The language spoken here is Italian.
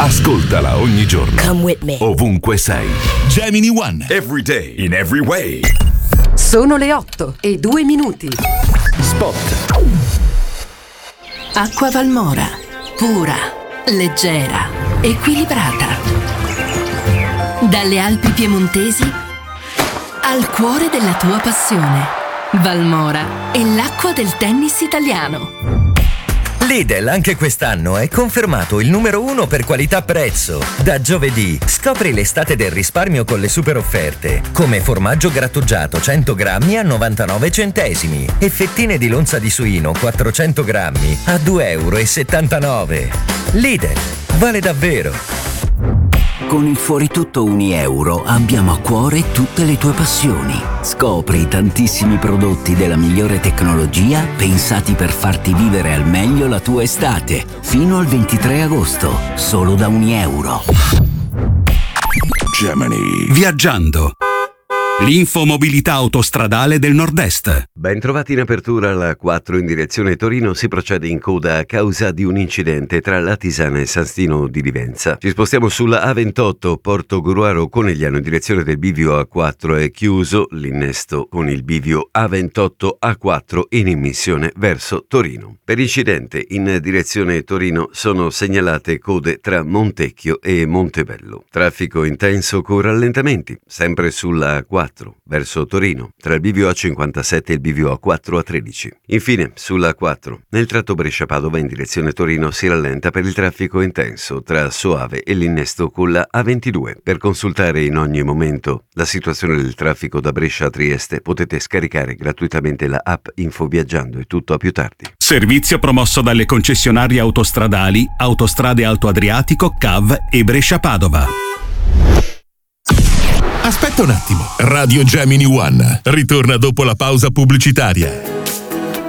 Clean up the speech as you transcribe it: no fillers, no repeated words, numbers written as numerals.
Ascoltala ogni giorno. Come with me. Ovunque sei. Gemini One. Every day, in every way. Sono le 8:02. Spot. Acqua Valmora. Pura, leggera, equilibrata. Dalle Alpi piemontesi al cuore della tua passione. Valmora è l'acqua del tennis italiano. Lidl anche quest'anno è confermato il numero 1 per qualità-prezzo. Da giovedì scopri l'estate del risparmio con le super offerte, come formaggio grattugiato 100 grammi a 99 centesimi e fettine di lonza di suino 400 grammi a 2,79 €. Lidl, vale davvero! Con il Fuoritutto Unieuro abbiamo a cuore tutte le tue passioni. Scopri i tantissimi prodotti della migliore tecnologia pensati per farti vivere al meglio la tua estate. Fino al 23 agosto, solo da €1. Gemini. Viaggiando. L'infomobilità autostradale del Nord-Est. Ben trovati in apertura alla 4 in direzione Torino. Si procede in coda a causa di un incidente tra Latisana e San Stino di Livenza. Ci spostiamo sulla A28 Porto Gruaro Conegliano in direzione del bivio A4. È chiuso l'innesto con il bivio A28 A4 in immissione verso Torino. Per incidente in direzione Torino sono segnalate code tra Montecchio e Montebello. Traffico intenso con rallentamenti sempre sulla A4 verso Torino, tra il bivio A57 e il bivio A4 A13. Infine, sulla A4, nel tratto Brescia-Padova in direzione Torino si rallenta per il traffico intenso tra Soave e l'innesto con la A22. Per consultare in ogni momento la situazione del traffico da Brescia a Trieste potete scaricare gratuitamente la app Info Viaggiando. È tutto a più tardi. Servizio promosso dalle concessionarie autostradali Autostrade Alto Adriatico, CAV e Brescia-Padova. Aspetta un attimo. Radio Gemini One ritorna dopo la pausa pubblicitaria.